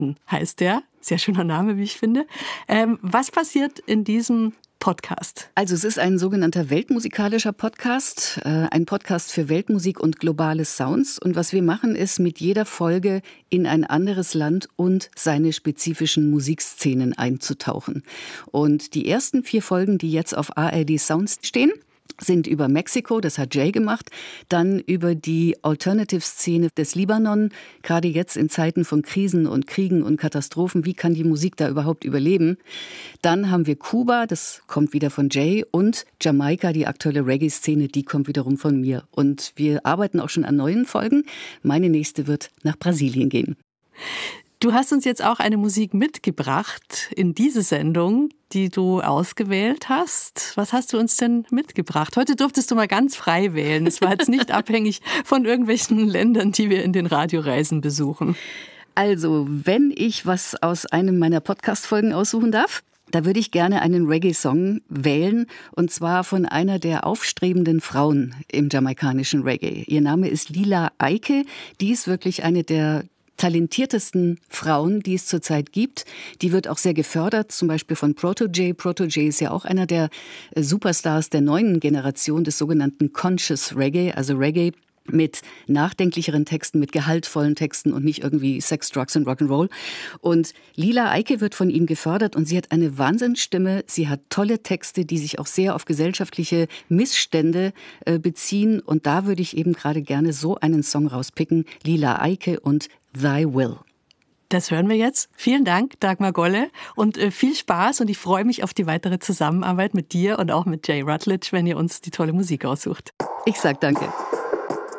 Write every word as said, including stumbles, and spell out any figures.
Weihnachten heißt der. Sehr schöner Name, wie ich finde. Ähm, was passiert in diesem Podcast? Also es ist ein sogenannter weltmusikalischer Podcast, äh, ein Podcast für Weltmusik und globale Sounds. Und was wir machen, ist mit jeder Folge in ein anderes Land und seine spezifischen Musikszenen einzutauchen. Und die ersten vier Folgen, die jetzt auf A R D Sounds stehen, sind über Mexiko, das hat Jay gemacht, dann über die Alternative-Szene des Libanon, gerade jetzt in Zeiten von Krisen und Kriegen und Katastrophen, wie kann die Musik da überhaupt überleben? Dann haben wir Kuba, das kommt wieder von Jay, und Jamaika, die aktuelle Reggae-Szene, die kommt wiederum von mir. Und wir arbeiten auch schon an neuen Folgen. Meine nächste wird nach Brasilien gehen. Du hast uns jetzt auch eine Musik mitgebracht in diese Sendung, die du ausgewählt hast. Was hast du uns denn mitgebracht? Heute durftest du mal ganz frei wählen. Es war jetzt nicht abhängig von irgendwelchen Ländern, die wir in den Radioreisen besuchen. Also, wenn ich was aus einem meiner Podcast-Folgen aussuchen darf, da würde ich gerne einen Reggae-Song wählen, und zwar von einer der aufstrebenden Frauen im jamaikanischen Reggae. Ihr Name ist Lila Aike. Die ist wirklich eine der talentiertesten Frauen, die es zurzeit gibt. Die wird auch sehr gefördert, zum Beispiel von Proto-J. Proto-J ist ja auch einer der Superstars der neuen Generation des sogenannten Conscious Reggae, also Reggae mit nachdenklicheren Texten, mit gehaltvollen Texten und nicht irgendwie Sex, Drugs und Rock'n'Roll. Und Lila Aike wird von ihm gefördert und sie hat eine Wahnsinnsstimme. Sie hat tolle Texte, die sich auch sehr auf gesellschaftliche Missstände äh, beziehen. Und da würde ich eben gerade gerne so einen Song rauspicken. Lila Aike und Thy Will. Das hören wir jetzt. Vielen Dank, Dagmar Golle, und äh, viel Spaß, und ich freue mich auf die weitere Zusammenarbeit mit dir und auch mit Jay Rutledge, wenn ihr uns die tolle Musik aussucht. Ich sag danke.